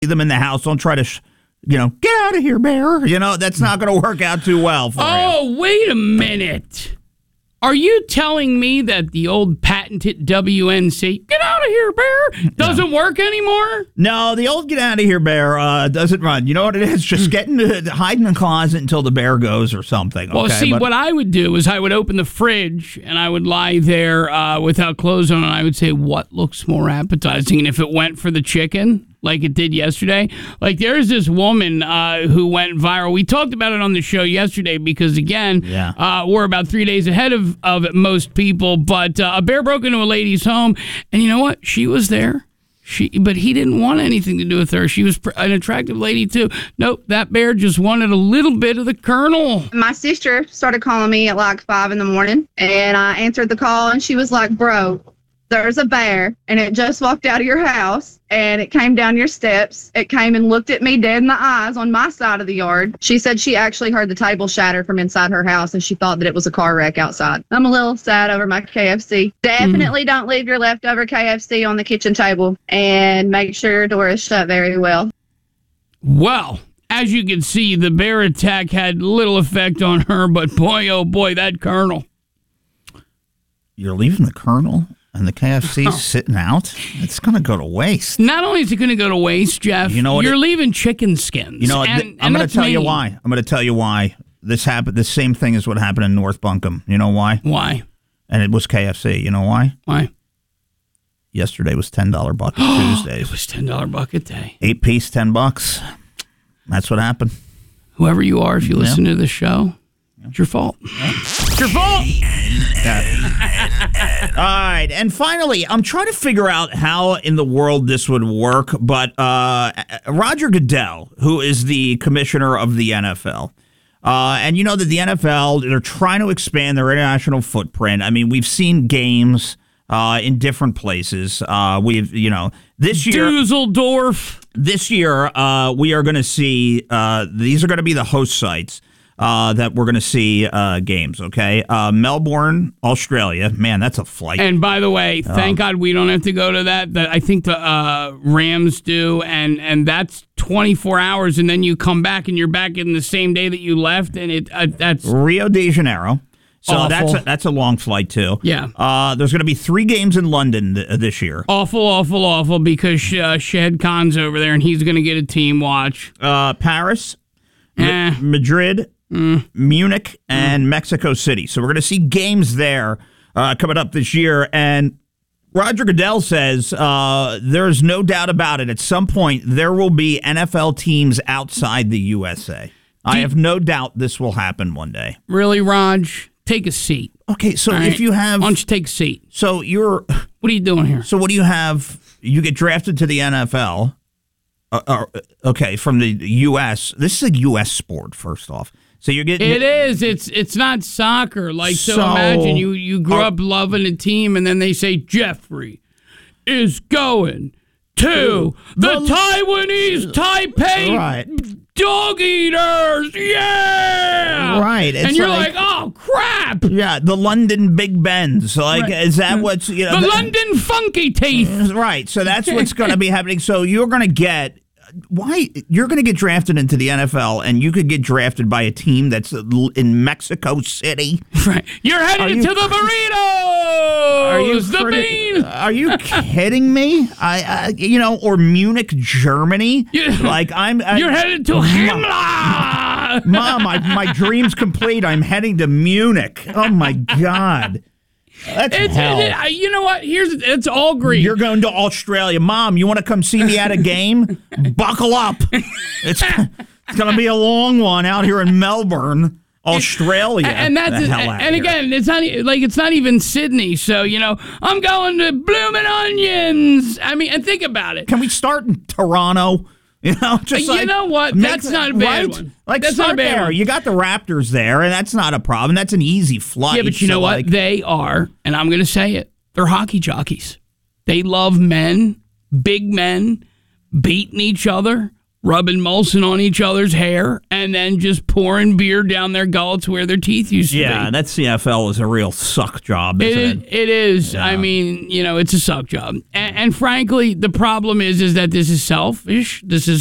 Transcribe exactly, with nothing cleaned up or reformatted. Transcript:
them in the house. Don't try to, sh- you know, get out of here, bear. You know, that's not going to work out too well for oh, you. Oh, wait a minute. Are you telling me that the old patented W N C, get out of here, bear, doesn't no. work anymore? No, the old get out of here, bear, uh, doesn't run. You know what it is? Just get into, hide in the closet until the bear goes or something. Well, okay? see, but- what I would do is I would open the fridge and I would lie there uh, without clothes on, and I would say, what looks more appetizing? And if it went for the chicken, like it did yesterday. Like, there's this woman uh, who went viral. We talked about it on the show yesterday because, again, yeah. uh, we're about three days ahead of, of most people. But uh, a bear broke into a lady's home, and you know what? She was there. She, But he didn't want anything to do with her. She was pr- an attractive lady, too. Nope, that bear just wanted a little bit of the kernel. My sister started calling me at like five in the morning, and I answered the call, and she was like, bro, there's a bear, and it just walked out of your house, and it came down your steps. It came and looked at me dead in the eyes on my side of the yard. She said she actually heard the table shatter from inside her house, and she thought that it was a car wreck outside. I'm a little sad over my K F C. Definitely mm. don't leave your leftover K F C on the kitchen table, and make sure your door is shut very well. Well, as you can see, the bear attack had little effect on her, but boy, oh boy, that kernel. You're leaving the kernel? And the K F C's oh. sitting out? It's going to go to waste. Not only is it going to go to waste, Jeff, you know what you're it, leaving chicken skins. You know, and, th- I'm going to tell me. you why. I'm going to tell you why this happened. The same thing is what happened in North Buncombe. You know why? Why? And it was K F C. You know why? Why? Yesterday was ten dollars bucket Tuesdays. It was ten dollars bucket day. Eight piece, ten bucks. That's what happened. Whoever you are, if you yeah. listen to the show, it's your fault. Yeah. It's your fault. All right. And finally, I'm trying to figure out how in the world this would work. But uh, Roger Goodell, who is the commissioner of the N F L, uh, and you know that the N F L, they're trying to expand their international footprint. I mean, we've seen games uh, in different places. Uh, we've, you know, this year. Dusseldorf. This year, uh, we are going to see, uh, these are going to be the host sites. Uh, that we're going to see uh, games, okay? Uh, Melbourne, Australia. Man, that's a flight. And by the way, thank um, God we don't have to go to that. That I think the uh, Rams do, and, and that's twenty-four hours, and then you come back, and you're back in the same day that you left, and it uh, that's... Rio de Janeiro. So awful. that's a, that's a long flight, too. Yeah. Uh, there's going to be three games in London th- this year. Awful, awful, awful, because uh, Shahid Khan's over there, and he's going to get a team watch. Uh, Paris, eh. M- Madrid... Mm. Munich and mm. Mexico City. So we're going to see games there uh, coming up this year. And Roger Goodell says uh, there's no doubt about it. At some point, there will be N F L teams outside the U S A. Do I have no doubt this will happen one day. Really, Raj? Take a seat. Okay, so All if right. you have... Why don't you take a seat? So you're... What are you doing here? So what do you have? You get drafted to the N F L. Uh, uh, okay, from the U S. This is a U S sport, first off. So you're getting it is. It's it's not soccer. Like so, so imagine you you grew are, up loving a team, and then they say Jeffrey is going to the, the Taiwanese Taipei right. Dog Eaters. Yeah, right. It's and you're like, like, oh crap. Yeah, the London Big Bens. Like, right. is that what's you know the, the London Funky Teeth? Right. So that's what's going to be happening. So you're going to get. Why you're going to get drafted into the N F L, and you could get drafted by a team that's in Mexico City. Right, you're headed you, to the burritos. Are you the pretty, bean? Are you kidding me? I, I, you know, or Munich, Germany. You, like I'm. I, you're headed to Himmler. Mom, my my dream's complete. I'm heading to Munich. Oh my God. That's it's, hell. It, you know what? Here's it's all green. You're going to Australia. Mom, you want to come see me at a game? Buckle up. It's, it's going to be a long one out here in Melbourne, Australia. And that's the hell out and here. again, it's not like it's not even Sydney. So, you know, I'm going to Bloomin' Onions. I mean, and think about it. Can we start in Toronto? You know, just you like, know what? That's make, not a bad right? one. Like that's start not a bad there. one. You got the Raptors there, and that's not a problem. That's an easy flight. Yeah, but you so know what? Like, they are, and I'm going to say it. They're hockey jockeys. They love men, big men, beating each other rubbing Molson on each other's hair, and then just pouring beer down their gullets where their teeth used to be. Yeah, that C F L is a real suck job, isn't it? It, it is. Yeah. I mean, you know, it's a suck job. And, and frankly, the problem is, is that this is selfish. This is